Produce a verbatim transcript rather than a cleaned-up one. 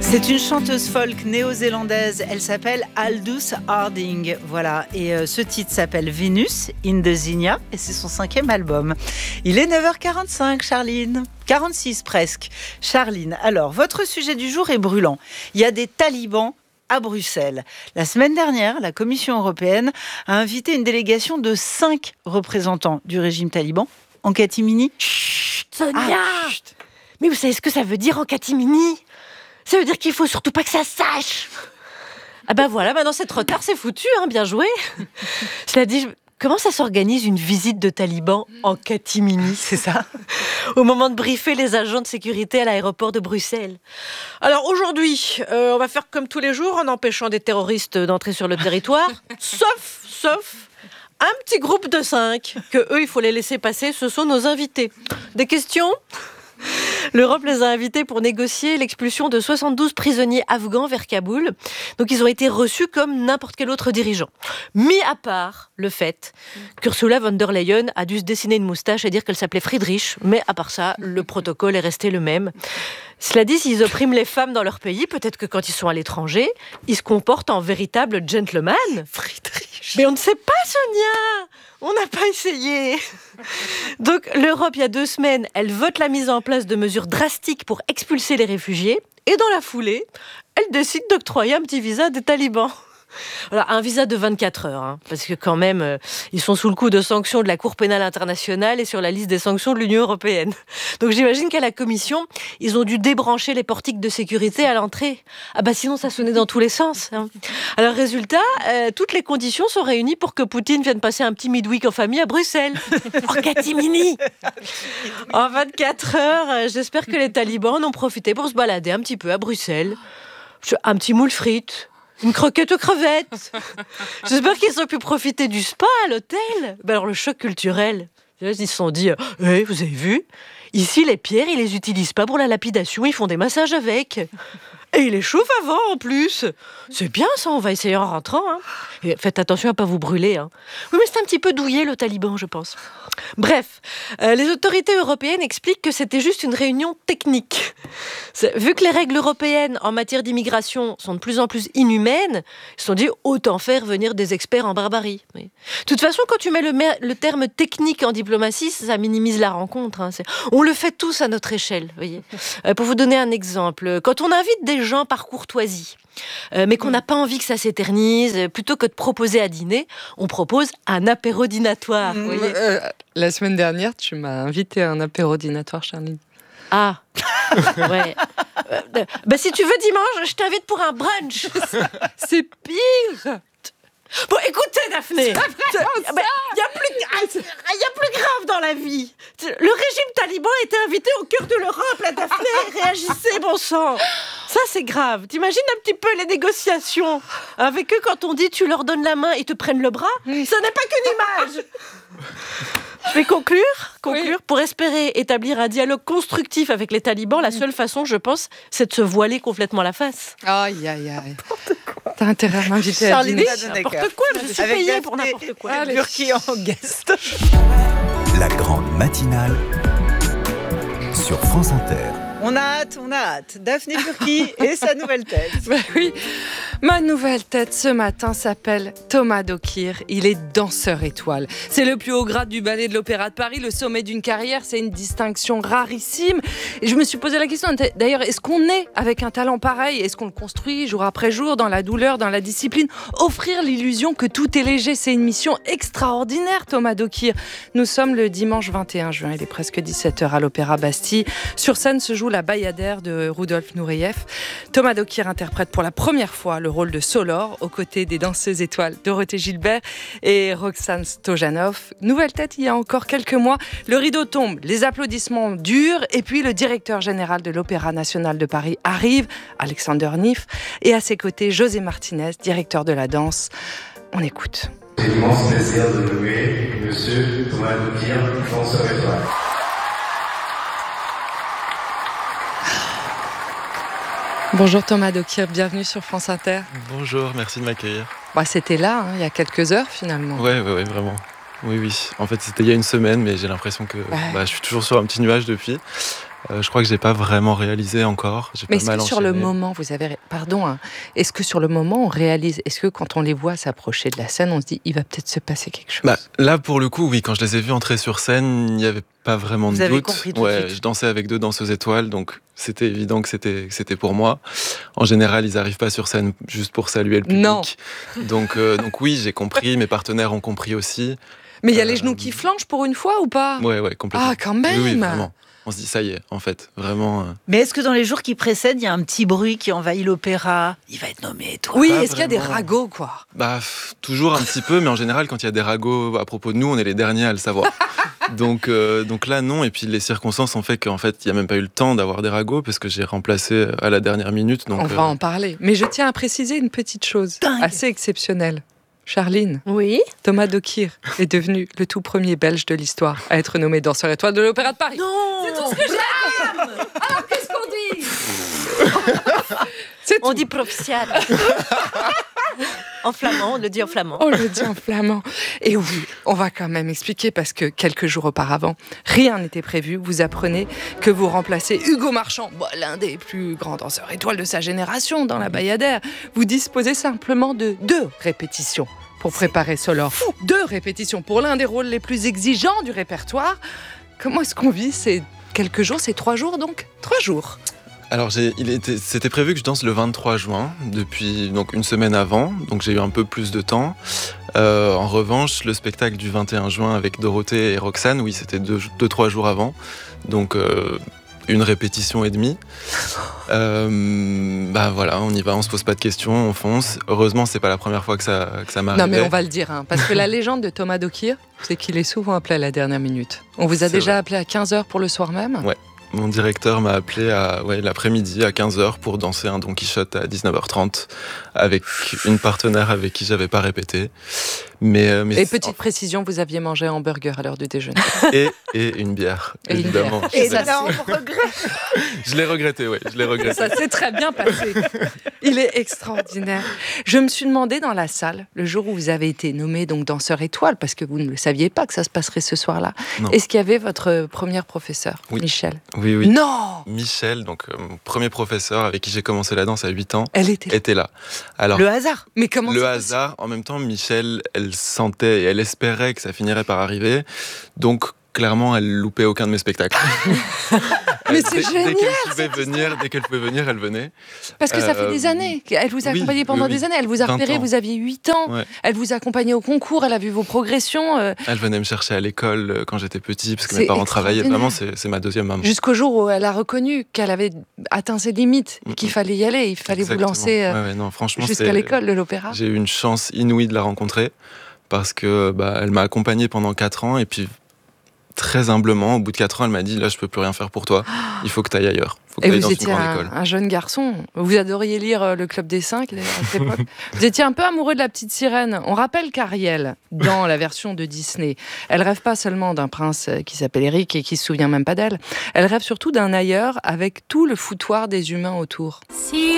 C'est une chanteuse folk néo-zélandaise, elle s'appelle Aldous Harding, voilà, et euh, ce titre s'appelle Venus in the Zinnia, et c'est son cinquième album. Il est neuf heures quarante-cinq, Charline, quarante-six presque. Charline, alors, votre sujet du jour est brûlant. Il y a des talibans à Bruxelles. La semaine dernière, la Commission européenne a invité une délégation de cinq représentants du régime taliban en catimini. Chut, Sonia ah, chut. Mais vous savez ce que ça veut dire en catimini ? Ça veut dire qu'il faut surtout pas que ça sache. Ah ben voilà, maintenant c'est trop tard, c'est foutu, hein, bien joué. Cela dit, comment ça s'organise une visite de talibans en catimini ? C'est ça ? Au moment de briefer les agents de sécurité à l'aéroport de Bruxelles. Alors aujourd'hui, euh, on va faire comme tous les jours en empêchant des terroristes d'entrer sur le territoire, sauf, sauf un petit groupe de cinq, que eux, il faut les laisser passer, ce sont nos invités. Des questions ? L'Europe les a invités pour négocier l'expulsion de soixante-douze prisonniers afghans vers Kaboul. Donc ils ont été reçus comme n'importe quel autre dirigeant. Mis à part le fait qu'Ursula von der Leyen a dû se dessiner une moustache et dire qu'elle s'appelait Friedrich, mais à part ça, le protocole est resté le même. Cela dit, s'ils oppriment les femmes dans leur pays, peut-être que quand ils sont à l'étranger, ils se comportent en véritables gentlemen. Friedrich. Mais on ne sait pas, Sonia. On n'a pas essayé. Donc l'Europe, il y a deux semaines, elle vote la mise en place de mesures drastiques pour expulser les réfugiés. Et dans la foulée, elle décide d'octroyer un petit visa des talibans. Alors, un visa de vingt-quatre heures, hein, parce que quand même, euh, ils sont sous le coup de sanctions de la Cour pénale internationale et sur la liste des sanctions de l'Union européenne. Donc j'imagine qu'à la Commission, ils ont dû débrancher les portiques de sécurité à l'entrée. Ah bah sinon, ça sonnait dans tous les sens. Hein. Alors résultat, euh, toutes les conditions sont réunies pour que Poutine vienne passer un petit midweek en famille à Bruxelles. En catimini. En vingt-quatre heures, euh, j'espère que les talibans en ont profité pour se balader un petit peu à Bruxelles. Un petit moule frites. Une croquette aux crevettes. J'espère qu'ils ont pu profiter du spa à l'hôtel. Ben alors le choc culturel. Ils se sont dit, hey, vous avez vu ? Ici, les pierres, ils les utilisent pas pour la lapidation, ils font des massages avec. Et ils les chauffent avant, en plus. C'est bien, ça, on va essayer en rentrant. Hein. Et faites attention à pas vous brûler. Hein. Oui, mais c'est un petit peu douillé, le taliban, je pense. Bref, euh, les autorités européennes expliquent que c'était juste une réunion technique. C'est, vu que les règles européennes en matière d'immigration sont de plus en plus inhumaines, ils se sont dit, autant faire venir des experts en barbarie. Oui. De toute façon, quand tu mets le, le terme technique en diplomatie, ça minimise la rencontre. Hein. C'est, on le fait tous à notre échelle. Voyez. Euh, pour vous donner un exemple, quand on invite des gens par courtoisie, euh, mais qu'on n'a pas envie que ça s'éternise, plutôt que de proposer à dîner, on propose un apéro dînatoire. Mmh, euh, la semaine dernière, tu m'as invité à un apéro dînatoire, Charline. Ah, ouais. Euh, bah si tu veux dimanche, je t'invite pour un brunch. C'est pire. Bon, écoutez, Daphné, il y, y a plus grave dans la vie. Le régime taliban était invité au cœur de l'Europe, la Daphné. Réagissez, bon sang. Ça, c'est grave. T'imagines un petit peu les négociations avec eux quand on dit tu leur donnes la main et te prennent le bras ? Oui. Ça n'est pas qu'une image. Je vais conclure, conclure. Oui. Pour espérer établir un dialogue constructif avec les talibans, la seule façon, je pense, c'est de se voiler complètement la face. Aïe, aïe, aïe. T'as intérêt à m'inviter à dîner. N'importe quoi, je suis payée pour n'importe quoi. Allez, Burki en guest. La grande matinale sur France Inter. On a hâte, on a hâte. Daphné Burki et sa nouvelle tête. Bah oui, ma nouvelle tête ce matin s'appelle Thomas Dokir. Il est danseur étoile. C'est le plus haut grade du ballet de l'Opéra de Paris, le sommet d'une carrière. C'est une distinction rarissime. Et je me suis posé la question, d'ailleurs, est-ce qu'on est avec un talent pareil ? Est-ce qu'on le construit jour après jour, dans la douleur, dans la discipline ? Offrir l'illusion que tout est léger, c'est une mission extraordinaire, Thomas Dokir. Nous sommes le dimanche vingt et un juin, il est presque dix-sept heures à l'Opéra Bastille. Sur scène se joue La Bayadère de Rudolf Nureyev. Thomas Dokir interprète pour la première fois le rôle de Solor aux côtés des danseuses étoiles Dorothée Gilbert et Roxane Stojanov. Nouvelle tête il y a encore quelques mois. Le rideau tombe, les applaudissements durent et puis le directeur général de l'Opéra national de Paris arrive, Alexander Niff, et à ses côtés José Martinez, directeur de la danse. On écoute. J'ai l'immense plaisir de nommer Monsieur Thomas Dokir, danseur étoile. Bonjour Thomas Dokir, bienvenue sur France Inter. Bonjour, merci de m'accueillir. Bah, c'était là, hein, il y a quelques heures finalement. Ouais, ouais, ouais, vraiment. Oui, oui. En fait, c'était il y a une semaine, mais j'ai l'impression que ouais. bah, je suis toujours sur un petit nuage depuis. Euh, je crois que j'ai pas vraiment réalisé encore. J'ai Mais pas est-ce mal que sur le enchaîné. moment, vous avez... Pardon, hein, est-ce que sur le moment, on réalise... Est-ce que quand on les voit s'approcher de la scène, on se dit, il va peut-être se passer quelque chose? Bah, là, pour le coup, oui, quand je les ai vus entrer sur scène, il n'y avait pas vraiment Vous de avez doute. compris tout de Ouais, suite. je dansais avec deux danseuses étoiles, donc c'était évident que c'était, que c'était pour moi. En général, ils n'arrivent pas sur scène juste pour saluer le public. Non. Donc, euh, donc oui, j'ai compris, mes partenaires ont compris aussi. Mais il y a Euh, les genoux qui flanchent pour une fois ou pas? Ouais, ouais, complètement. Ah, quand même. Oui, oui, vraiment. On se dit, ça y est, en fait, vraiment. euh, Mais est-ce que dans les jours qui précèdent, il y a un petit bruit qui envahit l'opéra? Il va être nommé étoile. Oui, Pas est-ce qu'il y a des vraiment. ragots, quoi? Bah, pff, toujours un petit peu, mais en général, quand il y a des ragots à propos de nous, on est les derniers à le savoir. Donc, euh, donc là, non. Et puis les circonstances ont fait qu'en fait, il n'y a même pas eu le temps d'avoir des ragots parce que j'ai remplacé à la dernière minute. Donc, On va euh, en parler. Mais je tiens à préciser une petite chose Dingue. assez exceptionnelle. Charline, Oui. Thomas Dokir est devenu le tout premier Belge de l'histoire à être nommé danseur étoile de l'Opéra de Paris. Non. C'est tout ce que j'aime. Alors qu'est-ce qu'on dit? C'est On tout. dit provincial. En flamand, on le dit en flamand. On le dit en flamand. Et oui, on va quand même expliquer parce que quelques jours auparavant, rien n'était prévu. Vous apprenez que vous remplacez Hugo Marchand, bon, l'un des plus grands danseurs étoiles de sa génération dans la Bayadère. Vous disposez simplement de deux répétitions pour préparer Solor. Deux répétitions pour l'un des rôles les plus exigeants du répertoire. Comment est-ce qu'on vit ces quelques jours, ces trois jours donc? Trois jours. Alors, j'ai, il était, c'était prévu que je danse le vingt-trois juin, depuis donc une semaine avant, donc j'ai eu un peu plus de temps. Euh, en revanche, le spectacle du vingt et un juin avec Dorothée et Roxane, oui, c'était deux, deux trois jours avant, donc euh, une répétition et demie. Euh, bah voilà, on y va, on se pose pas de questions, on fonce. Heureusement, c'est pas la première fois que ça, que ça m'arrivait. Non mais on va le dire, hein, parce que la légende de Thomas Dokir, c'est qu'il est souvent appelé à la dernière minute. On vous a C'est déjà vrai. appelé à quinze heures pour le soir même? Ouais. Mon directeur m'a appelé à, ouais, l'après-midi à quinze heures pour danser un Don Quichotte à dix-neuf heures trente avec une partenaire avec qui j'avais pas répété. Mais, euh, mais Et petite précision, vous aviez mangé un hamburger à l'heure du déjeuner. et, et une bière, Et une évidemment. bière. Je Et l'ai- ça, Énorme regret. je l'ai regretté, oui, je l'ai regretté. Ça s'est très bien passé. Il est extraordinaire. Je me suis demandé dans la salle, le jour où vous avez été nommé donc danseur étoile, parce que vous ne le saviez pas que ça se passerait ce soir-là, Non. est-ce qu'il y avait votre première professeure, Oui. Michel? Oui, oui. Non. Michel, donc euh, mon premier professeur avec qui j'ai commencé la danse à huit ans, Elle était là. était là. Alors, Le hasard. Mais comment le c'est hasard, en même temps, Michel, elle sentait et elle espérait que ça finirait par arriver. Donc, clairement, elle loupait aucun de mes spectacles. Mais Euh, c'est dès- génial, Dès qu'elle pouvait venir, dès qu'elle pouvait venir, elle venait. Parce que ça fait Euh, des années. Elle vous a oui, accompagné pendant oui, oui. des années. Elle vous a vingt repéré, ans. vous aviez huit ans. Ouais. Elle vous a accompagné au concours, elle a vu vos progressions. euh, Elle venait me chercher à l'école euh, quand j'étais petit, parce que C'est mes parents travaillaient. extraordinaire. Vraiment, c'est, c'est ma deuxième maman. Jusqu'au jour où elle a reconnu qu'elle avait atteint ses limites et qu'il Mm, mm. fallait y aller. Il fallait Exactement. vous lancer euh, Ouais, ouais, non, franchement, jusqu'à c'est- l'école de l'opéra. J'ai eu une chance inouïe de la rencontrer parce que bah, elle m'a accompagné pendant quatre ans et puis très humblement, au bout de quatre ans, elle m'a dit là, je peux plus rien faire pour toi. Il faut que tu ailles ailleurs. Il faut que Et tu ailles vous dans une étiez grande un, école. un jeune garçon. Vous adoriez lire euh, le Club des Cinq d'ailleurs, à cette époque. Vous étiez un peu amoureux de la petite sirène. On rappelle qu'Ariel, dans la version de Disney, elle rêve pas seulement d'un prince euh, qui s'appelle Eric et qui se souvient même pas d'elle. Elle rêve surtout d'un ailleurs avec tout le foutoir des humains autour. Si